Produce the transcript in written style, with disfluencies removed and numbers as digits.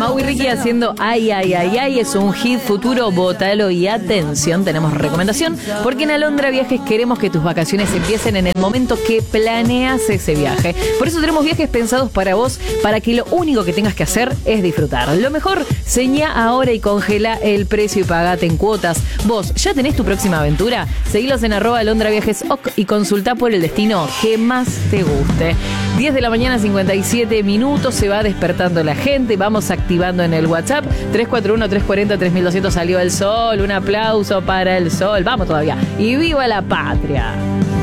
Mau y Ricky haciendo ay, ay, ay, ay. Es un hit futuro, bótalo y atención, tenemos recomendación. Porque en Alondra Viajes queremos que tus vacaciones empiecen en el momento que planeas ese viaje. Por eso tenemos viajes pensados para vos, para que lo único que tengas que hacer es disfrutar. Lo mejor, señá ahora y congela el precio y pagate en cuotas. Vos, ¿ya tenés tu próxima aventura? Seguilos en @AlondraViajesOc y consultá por el destino que más te guste. 10 de la mañana, 57 minutos, se va despertando la gente, vamos activando en el WhatsApp, 341-340-3200, salió el sol, un aplauso para el sol, vamos todavía, y viva la patria.